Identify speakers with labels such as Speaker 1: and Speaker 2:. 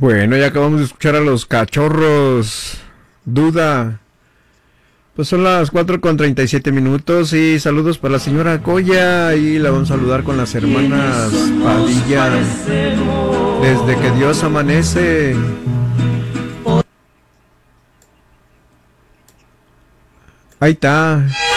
Speaker 1: Bueno, ya acabamos de escuchar a los Cachorros. Duda. Pues son las 4:37 y saludos para la señora Coya y la vamos a saludar con las hermanas Padilla. Desde que Dios amanece. Ahí está.